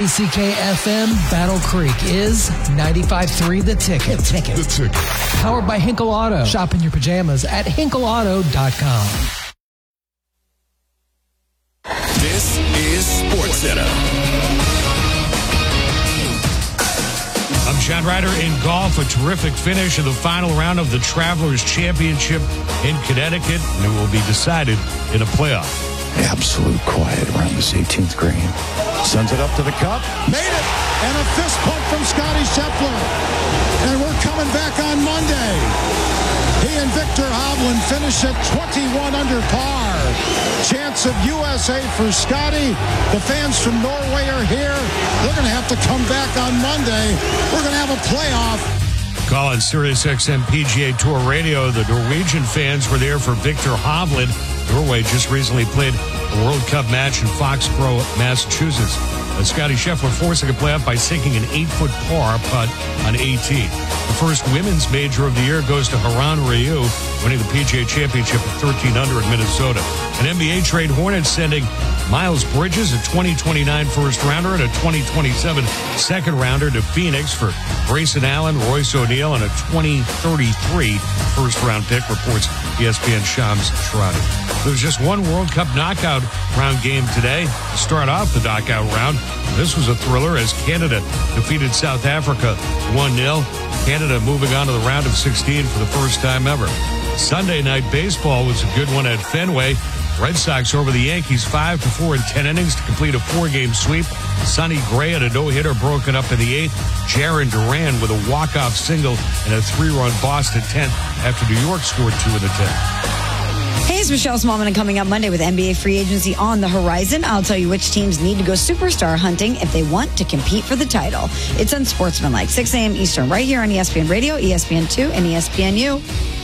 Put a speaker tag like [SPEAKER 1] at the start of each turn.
[SPEAKER 1] WCK-FM Battle Creek is 95.3 The Ticket.
[SPEAKER 2] The Ticket.
[SPEAKER 1] Powered by Hinkle Auto. Shop in your pajamas at hinkleauto.com.
[SPEAKER 2] This is SportsCenter.
[SPEAKER 3] I'm John Ryder in golf. A terrific finish of the final round of the Travelers Championship in Connecticut, and it will be decided in a playoff.
[SPEAKER 4] Absolute quiet around this 18th green. Sends it up to the cup. Made it! And a fist pump from Scotty Scheffler. And we're coming back on Monday. He and Victor Hovland finish at 21 under par. Chance of USA for Scotty. The fans from Norway are here. They're going to have to come back on Monday. We're going to have a playoff.
[SPEAKER 3] Call on SiriusXM PGA Tour Radio. The Norwegian fans were there for Victor Hovland. Norway just recently played a World Cup match in Foxborough, Massachusetts. Scotty Scheffler forcing a playoff by sinking an 8-foot par putt on 18. The first women's major of the year goes to Haran Ryu, winning the PGA Championship at 13 under in Minnesota. An NBA trade Hornets sending Miles Bridges, a 2029 first-rounder, and a 2027 second-rounder to Phoenix for Grayson Allen, Royce O'Neal, and a 2033 first-round pick, reports ESPN Shams Charania. There's just one World Cup knockout round game today. To start off the knockout round, this was a thriller as Canada defeated South Africa 1-0. Canada moving on to the round of 16 for the first time ever. Sunday night baseball was a good one at Fenway. Red Sox over the Yankees 5-4 in 10 innings to complete a 4-game sweep. Sonny Gray had a no-hitter broken up in the 8th. Jarren Duran with a walk-off single and a 3-run Boston 10th after New York scored 2 in the 10th.
[SPEAKER 5] Hey, it's Michelle Smallman, and coming up Monday with NBA free agency on the horizon, I'll tell you which teams need to go superstar hunting if they want to compete for the title. It's Unsportsmanlike, 6 a.m. Eastern, right here on ESPN Radio, ESPN2, and ESPNU.